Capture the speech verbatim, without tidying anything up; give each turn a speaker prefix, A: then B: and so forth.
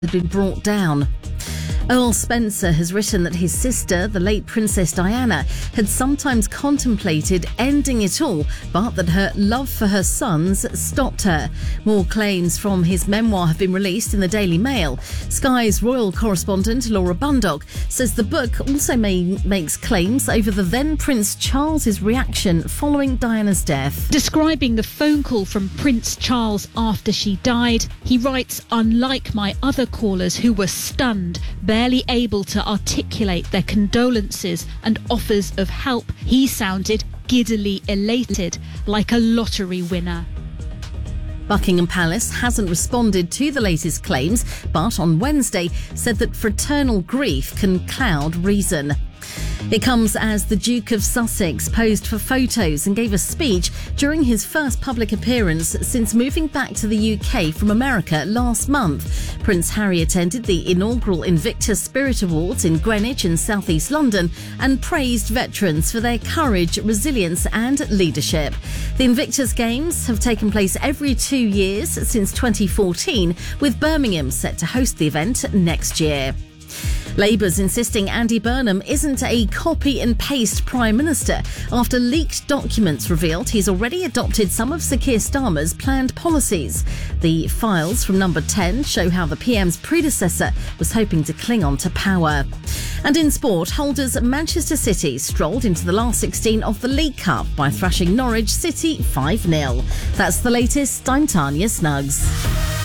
A: had been brought down. Earl Spencer has written that his sister, the late Princess Diana, had sometimes contemplated ending it all, but that her love for her sons stopped her. More claims from his memoir have been released in the Daily Mail. Sky's royal correspondent Laura Bundock says the book also may, makes claims over the then Prince Charles's reaction following Diana's death.
B: Describing the phone call from Prince Charles after she died, he writes, "Unlike my other callers who were stunned, barely able to articulate their condolences and offers of help, he sounded giddily elated, like a lottery winner."
A: Buckingham Palace hasn't responded to the latest claims, but on Wednesday said that fraternal grief can cloud reason. It comes as the Duke of Sussex posed for photos and gave a speech during his first public appearance since moving back to the U K from America last month. Prince Harry attended the inaugural Invictus Spirit Awards in Greenwich in South East London and praised veterans for their courage, resilience and leadership. The Invictus Games have taken place every two years since twenty fourteen, with Birmingham set to host the event next year. Labour's insisting Andy Burnham isn't a copy and paste Prime Minister after leaked documents revealed he's already adopted some of Sir Keir Starmer's planned policies. The files from Number ten show how the P M's predecessor was hoping to cling on to power. And in sport, holders Manchester City strolled into the last sixteen of the League Cup by thrashing Norwich City five nil. That's the latest. I'm Tanya Snuggs.